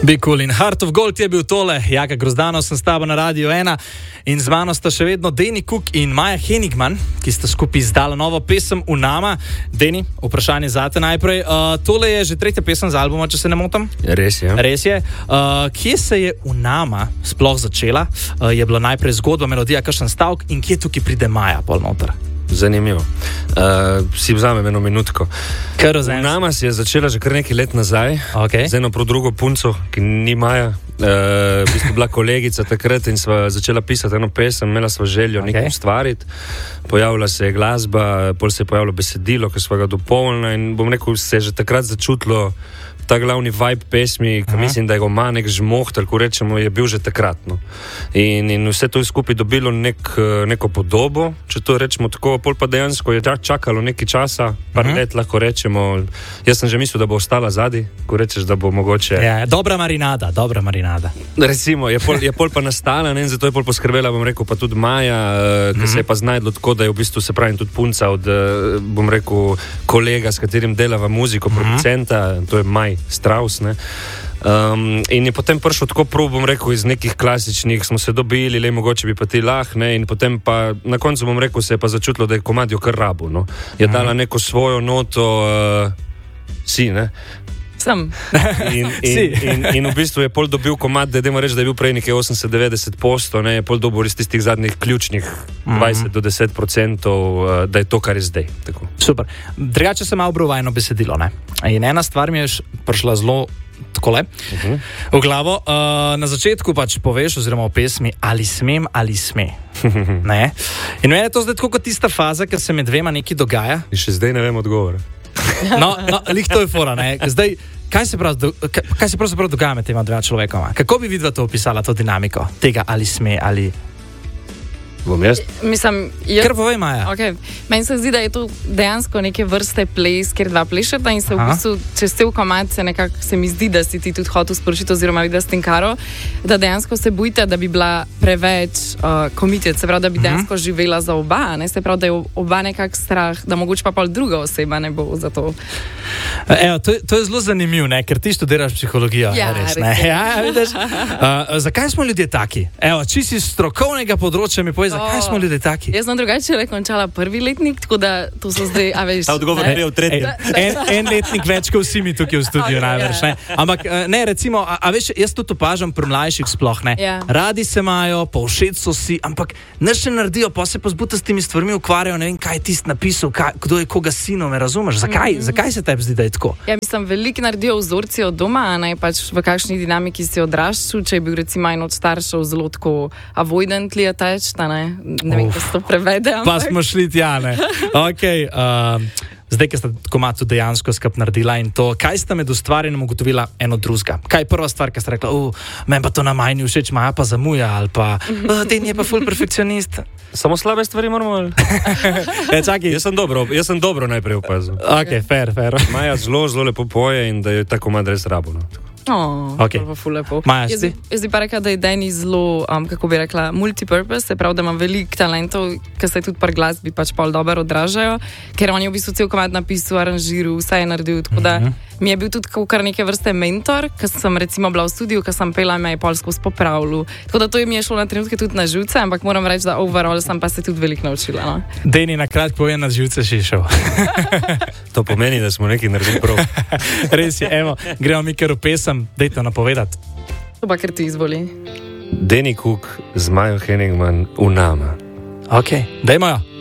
Be Cool in Heart of Gold je bil tole. Jaka Grozdanov, sem s tabo na Radio 1 in z mano sta še vedno Deni Cook in Maja Henigman, ki sta skupaj izdala novo pesem Unama. Deni, vprašanje zate najprej. Tole je že tretja pesem z albuma, če se ne motim. Res je. Res je. Kje se je Unama sploh začela? Je bila najprej zgodba, melodija, kakšen stavek in kje tukaj pride Maja pol noter? Zanimivo. Si vzamem eno minutko. Unama se je začela že kar nekaj let nazaj, z eno prav drugo punco, ki ni Maja. V bistvu bila kolegica takrat in sva začela pisati eno pesem, imela sva željo nekaj ustvariti. Pojavila se je glasba, pol se je pojavilo besedilo, ki sva ga dopolnila in bom rekel, se je že takrat začutilo ta glavni vibe pesmi, ki mislim, da je ima nek žmoh, tako rečemo, je bil že takrat. No. In vse to je skupaj dobilo neko podobo, če to rečemo tako, pol pa dejansko je čakalo nekaj časa, par let lahko rečemo. Jaz sem že mislil, da bo ostala zadaj, ko rečeš, da bo mogoče... Ja, dobra marinada. Recimo, je pol pa nastala, ne, in zato je pol poskrbela, bom rekel, pa tudi Maja, ki se je pa znajdlo tako, da je v bistvu, se pravi, tudi punca od, bom rekel, kolega, s katerim delava muziko, producenta, to je Maj Strauss, ne. In je potem prišel tako prav, bom rekel, iz nekih klasičnih, smo se dobili, le mogoče bi pa ti ne, in potem pa na koncu, bom rekel, se je pa začutilo, da je komad jo kar rabu, no. Je dala neko svojo noto, ne. Sem. In v bistvu je pol dobil komad, da idemo reči, da je bil prej nekaj 80-90%, ne, je pol dobil iz tistih zadnjih ključnih 20-10%, da je to, kar je zdaj. Tako. Super. Drugače se malo brovajno besedilo, ne. In ena stvar mi je prišla zelo takole v glavo. Na začetku pač poveš, oziroma v pesmi, ali smem, ali sme. Ne? In meni je to zdaj tako kot tista faza, ker se med dvema nekaj dogaja. In še zdaj ne vem odgovora. No, lih to je fora, ne. Zdaj, kaj se pravzaprav dogaja med tema dvema človekoma? Kako bi vidva to opisala, to dinamiko tega, ali sme, ali... Bom jaz? Mislim, Kar povej, Maja. Okay. Meni se zdi, da je to dejansko neke vrste ples, kjer dva plešata in se v bistvu, čez cel komad se mi zdi, da si ti tudi hotel sporočiti oziroma videla s tem Karo, da dejansko se bojite, da bi bila preveč committed, se pravi, da bi dejansko živela za oba, ne? Se pravi, da je oba nekak strah, da mogoče pa pol druga oseba ne bo za to. Evo, to je zelo zanimivo, ne? Ker ti študiraš psihologijo. Ja, res, ne? Ja, vidiš? Zakaj smo ljudje taki? Evo, či si strokovnega področja mi povej, zakaj smo ljudje taki? Jaz sem drugače končala prvi letnik, tako da to so zdaj, a veš... Ta odgovor je v tretjem. En letnik več, kot vsi mi tukaj v studiu najvrš, ne? Ampak, ne, recimo, a veš, jaz tudi opažam pri mlajših sploh, ne? Ja. Radi se imajo, povšeč so si, ampak nič ne naredijo, pa se pa zbuta s temi stvarmi ukvarjajo, ne vem, kaj je tist napisal, kdo je koga sinov, me razumeš? Zakaj se tebi zdi, da je tako? Ja, mislim, veliko naredijo vzorci od doma, a ne pač v kakšni dinamiki si odraščal, če je bil recimo en od staršev zelo tako avoidantly attached, a ne vem, kako se to prevede. Pa smo šli tja, ne. Okay, zdaj, ki ste komad tudi dejansko skup naredila in to, kaj ste med ustvarjanjem ugotovila eno drugega? Kaj je prva stvar, ki ste rekla, meni pa to na Maji ni všeč, Maja pa zamuja, ali pa Deni je pa ful perfekcionist. Samo slabe stvari moramo... Čakaj. Jaz sem dobro najprej opazil. Ok, fair. Maja zelo lepo poje in da je ta komad res rabo. Okay. Ful lepo. Maja, jaz bi pa rekla, da je Deni zelo, kako bi rekla, multipurpose, se pravi, da ima veliko talentov, ki se tudi par glasbi pač pol dobro odražajo, ker on je v bistvu cel komad napisal, aranžiral, vse je naredil, tako da mi je bil tudi kar neke vrste mentor, ker sem recimo bila v studiu, ker sem pela, me je pol skozi popravljal. Tako da to mi je šlo na trenutke tudi na živce, ampak moram reči, da overall sem pa se tudi veliko naučila. No? Deni, na kratko povem, na živce si šel. To pomeni, da smo nekaj naredili prav. Res je, evo, gremo mi kar v pesem, dejte napovedati. To pa kar ti izvoli. Deni Cook z Majo Henigman, Unama. Ok, dajmo jo.